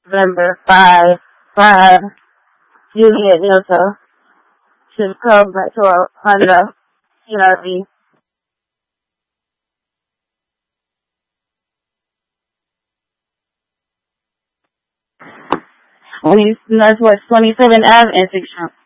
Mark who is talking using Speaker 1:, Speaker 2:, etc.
Speaker 1: November 5, Juliet Delta, to come back to a Honda CRV. Northwest 27th Ave and 6th Street.